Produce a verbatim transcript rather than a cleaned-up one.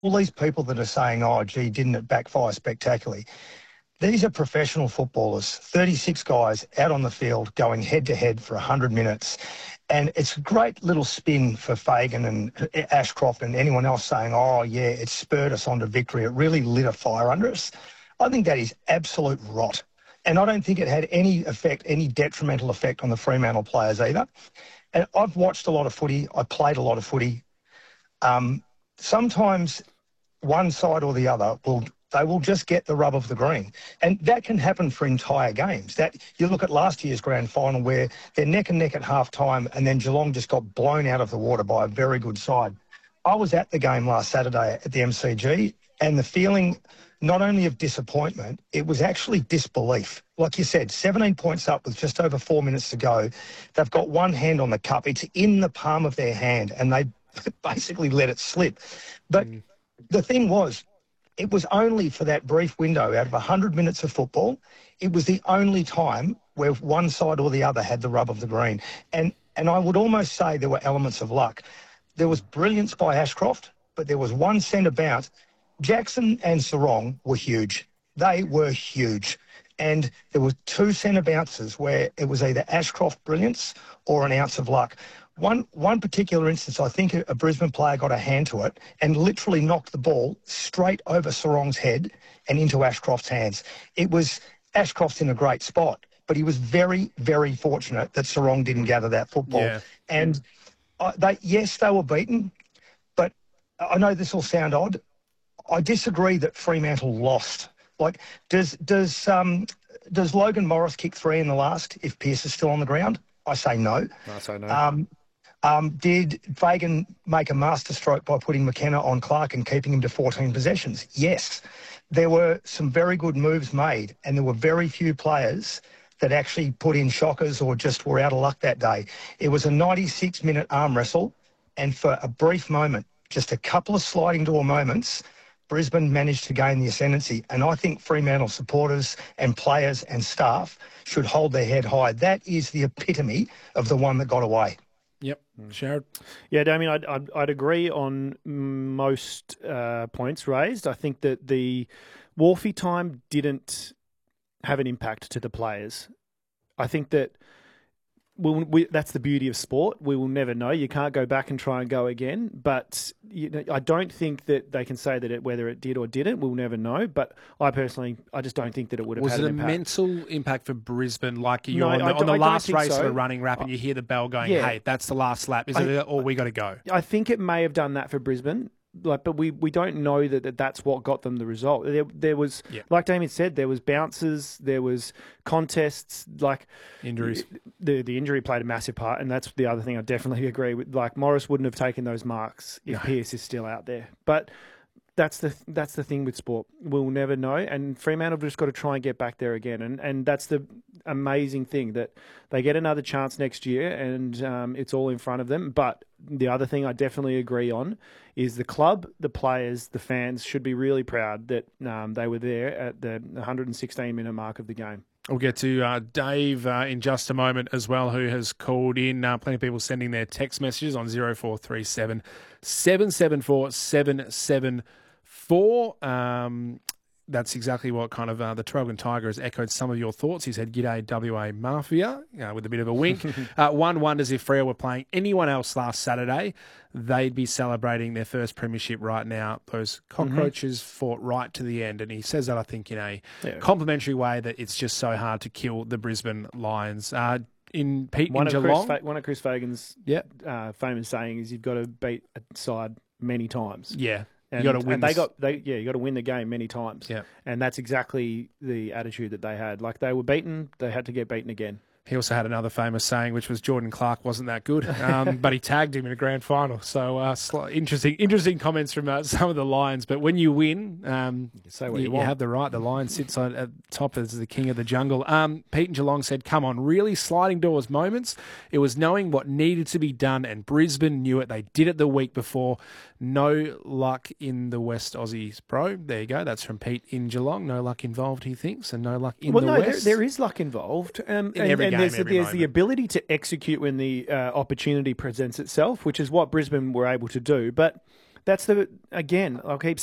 all these people that are saying, oh, gee, didn't it backfire spectacularly? These are professional footballers, thirty-six guys out on the field going head-to-head for one hundred minutes. And it's a great little spin for Fagan and Ashcroft and anyone else saying, oh, yeah, it spurred us onto victory. It really lit a fire under us. I think that is absolute rot. And I don't think it had any effect, any detrimental effect on the Fremantle players either. And I've watched a lot of footy. I played a lot of footy. Um, sometimes one side or the other will... they will just get the rub of the green. And that can happen for entire games. That you look at last year's grand final where they're neck and neck at half-time and then Geelong just got blown out of the water by a very good side. I was at the game last Saturday at the M C G and the feeling not only of disappointment, it was actually disbelief. Like you said, seventeen points up with just over four minutes to go. They've got one hand on the cup. It's in the palm of their hand and they basically let it slip. But mm. the thing was, it was only for that brief window out of one hundred minutes of football, it was the only time where one side or the other had the rub of the green. And and I would almost say there were elements of luck. There was brilliance by Ashcroft, but there was one centre bounce. Jackson and Sarong were huge. They were huge. And there were two centre bounces where it was either Ashcroft brilliance or an ounce of luck. One one particular instance, I think a, a Brisbane player got a hand to it and literally knocked the ball straight over Sarong's head and into Ashcroft's hands. It was Ashcroft's in a great spot, but he was very, very fortunate that Sarong didn't gather that football. Yeah. And uh, they, yes, they were beaten, but I know this will sound odd. I disagree that Fremantle lost. Like, does does um, does Logan Morris kick three in the last if Pearce is still on the ground? I say no. I say no. Um, Um, did Fagan make a masterstroke by putting McKenna on Clark and keeping him to fourteen possessions? Yes. There were some very good moves made and there were very few players that actually put in shockers or just were out of luck that day. It was a ninety-six minute arm wrestle and for a brief moment, just a couple of sliding door moments, Brisbane managed to gain the ascendancy. And I think Fremantle supporters and players and staff should hold their head high. That is the epitome of the one that got away. Yep. Sharad? Yeah, Damien, I'd, I'd, I'd agree on most uh, points raised. I think that the Wharfie time didn't have an impact to the players. I think that we'll, we, that's the beauty of sport. We will never know. You can't go back and try and go again. But you know, I don't think that they can say that it, whether it did or didn't, we'll never know. But I personally, I just don't think that it would have was had it an impact. Was it a mental impact for Brisbane? Like you're no, on the, I on the I last race so. of a running wrap and you hear the bell going, yeah. hey, that's the last lap. Is I, it or we got to go? I think it may have done that for Brisbane. Like, but we, we don't know that, that that's what got them the result. There, there was, yeah. like Damien said, there was bounces, there was contests, like injuries. The the injury played a massive part, and that's the other thing I definitely agree with. Like Morris wouldn't have taken those marks if no. Pearce is still out there. But that's the that's the thing with sport. We'll never know, and Fremantle have just got to try and get back there again. And and that's the amazing thing that they get another chance next year, and um, it's all in front of them. But the other thing I definitely agree on is the club, the players, the fans should be really proud that um, they were there at the one hundred sixteen minute mark of the game. We'll get to uh, Dave uh, in just a moment as well, who has called in. Uh, plenty of people sending their text messages on zero four three seven, seven seven four, seven seven four. Um, that's exactly what kind of uh, the Traralgon Tiger has echoed some of your thoughts. He said, "G'day W A Mafia," uh, with a bit of a wink. uh, one wonders if Freo were playing anyone else last Saturday, they'd be celebrating their first premiership right now. Those cockroaches mm-hmm. fought right to the end. And he says that, I think, in a yeah. complimentary way that it's just so hard to kill the Brisbane Lions. Uh, in Pete one in of Geelong. Chris Fa- one of Chris Fagan's yep. uh, famous saying is you've got to beat a side many times. Yeah. And, you got to win. And they got they yeah, you got to win the game many times. Yeah. And that's exactly the attitude that they had. Like they were beaten, they had to get beaten again. He also had another famous saying, which was Jordan Clark wasn't that good, um, but he tagged him in a grand final. So uh, interesting, interesting comments from uh, some of the Lions. But when you win, um, you, say what you, you, you have the right. The Lion sits on, at top as the king of the jungle. Um, Pete and Geelong said, "Come on, really sliding doors moments. It was knowing what needed to be done, and Brisbane knew it. They did it the week before. No luck in the West Aussies, bro." There you go. That's from Pete in Geelong. No luck involved, he thinks, and no luck in well, the no, West. Well, no, there, there is luck involved. Um, in and, every and game, there's, every there's moment. the ability to execute when the uh, opportunity presents itself, which is what Brisbane were able to do. But That's the again. I'll keep